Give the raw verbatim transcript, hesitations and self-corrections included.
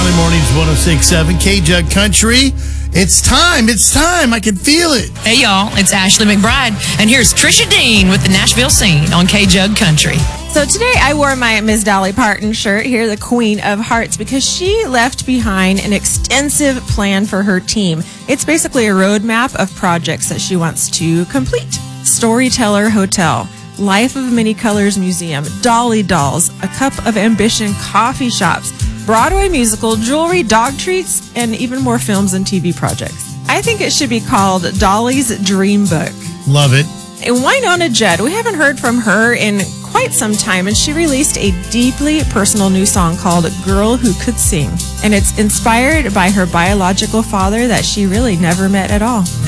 Early Mornings one oh six point seven K-Jug Country. It's time. It's time. I can feel it. Hey, y'all. It's Ashley McBride. And here's Trisha Dean with the Nashville Scene on K-Jug Country. So today I wore my Miss Dolly Parton shirt here, the Queen of Hearts, because she left behind an extensive plan for her team. It's basically a roadmap of projects that she wants to complete. Storyteller Hotel, Life of Many Colors Museum, Dolly Dolls, A Cup of Ambition coffee shops, Broadway musical, jewelry, dog treats, and even more films and T V projects. I think it should be called Dolly's Dream Book. Love it. And Wynonna Judd, we haven't heard from her in quite some time, and she released a deeply personal new song called Girl Who Could Sing. And it's inspired by her biological father that she really never met at all.